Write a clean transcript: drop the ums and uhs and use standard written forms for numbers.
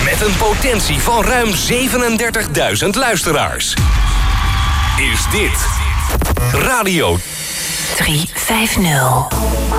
Met een potentie van ruim 37.000 luisteraars. Is dit Radio 350.